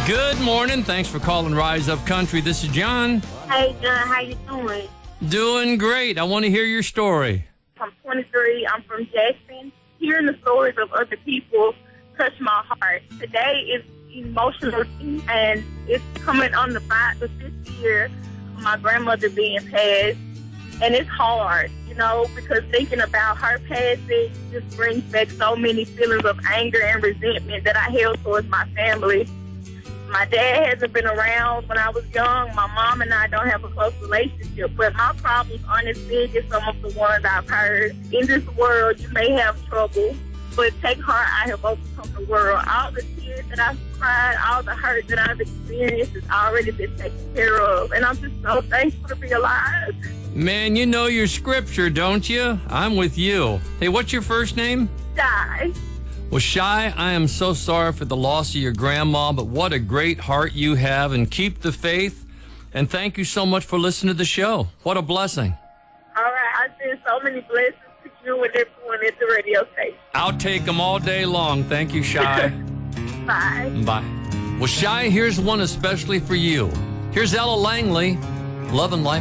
Good morning. Thanks for calling Rise Up Country. This is John. Hey, John, how you doing? Doing great. I want to hear your story. I'm 23. I'm from Jackson. Hearing the stories of other people touch my heart. Today is emotional, and it's coming on the 5th year of my grandmother being passed. And it's hard, because thinking about her passing just brings back so many feelings of anger and resentment that I held towards my family. My dad hasn't been around when I was young. My mom and I don't have a close relationship, but my problems aren't as big as some of the ones I've heard. In this world, you may have trouble, but take heart, I have overcome the world. All the tears that I've cried, all the hurt that I've experienced has already been taken care of, and I'm just so thankful to be alive. Man, you know your scripture, don't you? I'm with you. Hey, what's your first name? Shy. Well, Shy, I am so sorry for the loss of your grandma, but what a great heart you have, and keep the faith. And thank you so much for listening to the show. What a blessing. All right, I send so many blessings to you and everyone at the radio station. I'll take them all day long. Thank you, Shy. Bye. Bye. Well, Shy, here's one especially for you. Here's Ella Langley, Love and Life.